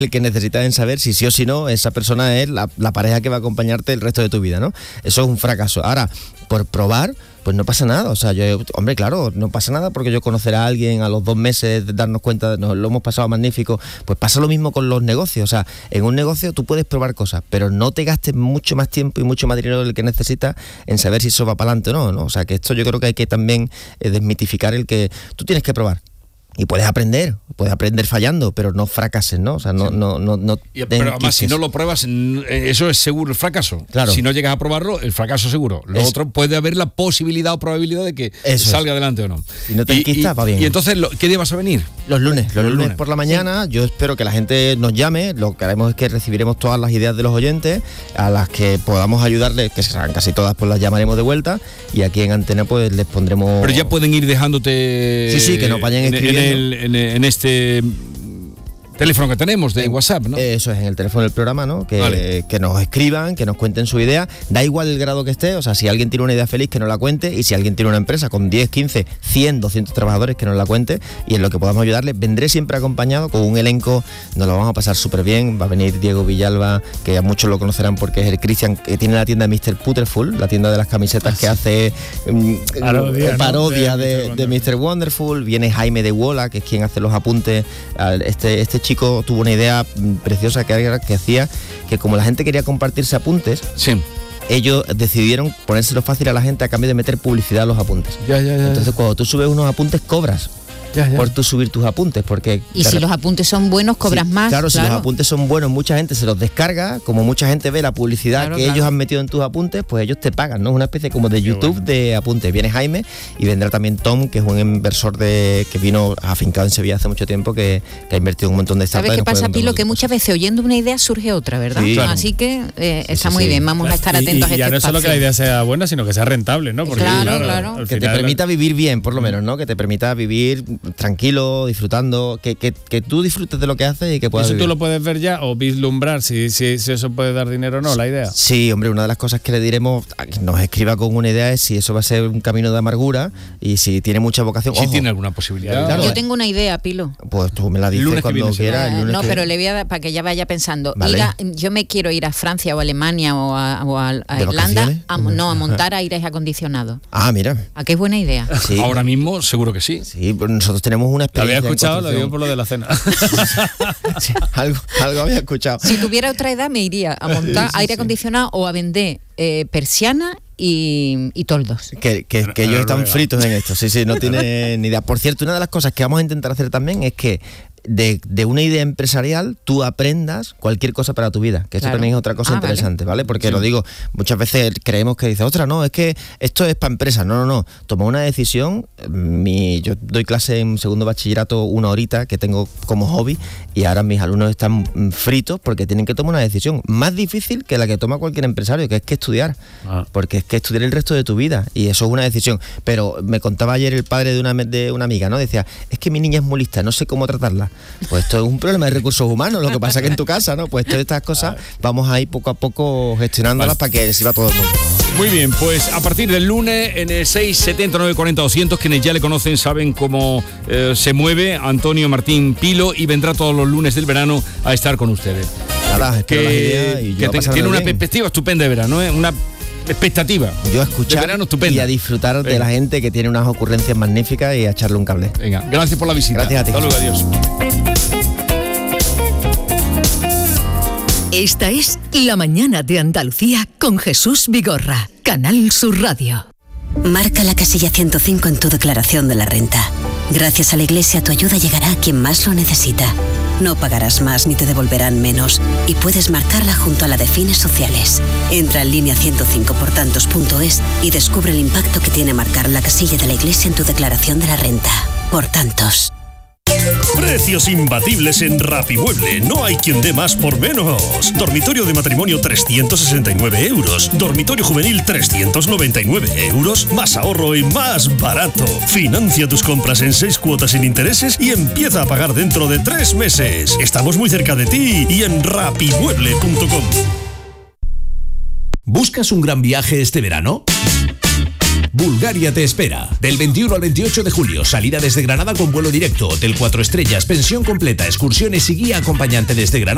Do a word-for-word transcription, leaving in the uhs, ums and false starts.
el que necesitas en saber si sí o si no esa persona es la, la pareja que va a acompañarte el resto de tu vida, ¿no? Eso es un fracaso. Ahora, por probar, pues no pasa nada. O sea, yo, hombre, claro, no pasa nada porque yo conocer a alguien a los dos meses, de darnos cuenta, nos lo hemos pasado magnífico. Pues pasa lo mismo con los negocios. O sea, en un negocio tú puedes probar cosas, pero no te gastes mucho más tiempo y mucho más dinero del que necesitas en saber si eso va para adelante o no, ¿no? O sea, que esto yo creo que hay que también eh, desmitificar el que tú tienes que probar. Y puedes aprender, puedes aprender fallando, pero no fracases, ¿no? O sea, no, sí. no, no, no y, pero además, si no lo pruebas, eso es seguro el fracaso. Claro. Si no llegas a probarlo, el fracaso seguro. Lo es. Otro, puede haber la posibilidad o probabilidad de que eso salga es. adelante o no. Si no te enquistas, va bien. Y entonces, ¿qué día vas a venir? Los lunes, los, los lunes, lunes por la mañana. Sí. Yo espero que la gente nos llame. Lo que haremos es que recibiremos todas las ideas de los oyentes, a las que podamos ayudarles, que serán casi todas, pues las llamaremos de vuelta. Y aquí en Antena, pues les pondremos. Pero ya pueden ir dejándote. Sí, sí, que nos vayan escribiendo. En el, en el, en este teléfono que tenemos de WhatsApp, ¿no? Eso es, en el teléfono del programa, ¿no? Que, vale. que nos escriban, que nos cuenten su idea. Da igual el grado que esté, o sea, si alguien tiene una idea feliz, que nos la cuente, y si alguien tiene una empresa con diez, quince, cien, doscientos trabajadores, que nos la cuente, y en lo que podamos ayudarle. Vendré siempre acompañado con un elenco, nos lo vamos a pasar súper bien. Va a venir Diego Villalba, que a muchos lo conocerán porque es el Cristian, que tiene la tienda de míster Puterful, la tienda de las camisetas ah, que sí. hace um, parodia, parodia ¿no? de, de, de míster Wonderful. Viene Jaime de Wola, que es quien hace los apuntes. Este, este chico tuvo una idea preciosa que, que hacía que como la gente quería compartirse apuntes, sí. ellos decidieron ponérselo fácil a la gente a cambio de meter publicidad a los apuntes. Ya, ya, ya, Entonces ya. cuando tú subes unos apuntes cobras. Ya, ya. Por tú subir tus apuntes, porque... Y si re... los apuntes son buenos, cobras sí, más. Claro, claro, si los apuntes son buenos, mucha gente se los descarga, como mucha gente ve la publicidad claro, que claro. ellos han metido en tus apuntes, pues ellos te pagan, ¿no? Es una especie como de YouTube bueno. de apuntes. Viene Jaime y vendrá también Tom, que es un inversor de que vino afincado en Sevilla hace mucho tiempo, que, que ha invertido un montón de startups. ¿Sabes qué pasa, Pilo? Que muchas veces oyendo una idea surge otra, ¿verdad? Sí, claro. Así que eh, sí, está sí, muy sí. bien, vamos a estar atentos y, y a este ya no es solo que la idea sea buena, sino que sea rentable, ¿no? Porque, claro, claro. claro. Que te permita vivir bien, por lo menos, ¿no? Que te permita vivir tranquilo, disfrutando, que, que, que tú disfrutes de lo que haces y que puedas ¿Eso vivir. tú lo puedes ver ya o vislumbrar si, si, si eso puede dar dinero o no, la idea? Sí, hombre, una de las cosas que le diremos a quien nos escriba con una idea es si eso va a ser un camino de amargura y si tiene mucha vocación. Si Ojo, tiene alguna posibilidad. Claro, yo tengo una idea, Pilo. Pues tú me la dices lunes cuando quieras. Eh, no, pero le voy a dar para que ya vaya pensando. Vale. Ir a, yo me quiero ir a Francia o a Alemania o a, o a, a Irlanda, a, no, a montar aires acondicionados. Ah, mira. ¿A qué es buena idea? Sí. Ahora mismo seguro que sí. Sí, pues nosotros tenemos una experiencia. Lo había escuchado, lo digo por lo de la cena. Sí, algo, algo había escuchado. Si tuviera otra edad me iría a montar sí, sí, aire sí. acondicionado o a vender eh, persiana y, y toldos. Que, que, que ellos están fritos en esto. Sí, sí, no tienen ni idea. Por cierto, una de las cosas que vamos a intentar hacer también es que De, de una idea empresarial tú aprendas cualquier cosa para tu vida, que eso claro. también es otra cosa ah, interesante, ¿vale? ¿vale? Porque sí. lo digo, muchas veces creemos que dice, ostras, no, es que esto es para empresas. No, no, no, toma una decisión. Mi, yo doy clase en segundo bachillerato una horita que tengo como hobby y ahora mis alumnos están fritos porque tienen que tomar una decisión más difícil que la que toma cualquier empresario, que es que estudiar, ah. porque es que estudiar el resto de tu vida y eso es una decisión. Pero me contaba ayer el padre de una, de una amiga, ¿no? Decía, es que mi niña es muy lista, no sé cómo tratarla. Pues esto es un problema de recursos humanos, lo que pasa que en tu casa, ¿no? Pues todas estas cosas vamos a ir poco a poco gestionándolas vale. para que sirva a todo el mundo. Muy bien, pues a partir del lunes en el seis setenta, nueve cuarenta, doscientos, quienes ya le conocen saben cómo eh, se mueve Antonio Martín Pilo y vendrá todos los lunes del verano a estar con ustedes. Nada, que y que te, tiene una bien. perspectiva estupenda de verano, ¿eh? Una expectativa. Yo a escuchar y a disfrutar Venga. de la gente que tiene unas ocurrencias magníficas y a echarle un cable. Venga, gracias por la visita. Gracias a ti. Hasta luego, adiós. Esta es La Mañana de Andalucía con Jesús Vigorra, Canal Sur Radio. Marca la casilla ciento cinco en tu declaración de la renta. Gracias a la Iglesia tu ayuda llegará a quien más lo necesita. No pagarás más ni te devolverán menos y puedes marcarla junto a la de fines sociales. Entra en línea ciento cinco por tantos punto es y descubre el impacto que tiene marcar la casilla de la Iglesia en tu declaración de la renta. Por tantos. Precios imbatibles en Rapimueble. No hay quien dé más por menos. Dormitorio de matrimonio trescientos sesenta y nueve euros. Dormitorio juvenil trescientos noventa y nueve euros. Más ahorro y más barato. Financia tus compras en seis cuotas sin intereses y empieza a pagar dentro de tres meses. Estamos muy cerca de ti y en rapimueble punto com. ¿Buscas un gran viaje este verano? Bulgaria te espera. Del veintiuno al veintiocho de julio, salida desde Granada con vuelo directo, hotel cuatro estrellas, pensión completa, excursiones y guía acompañante desde Granada.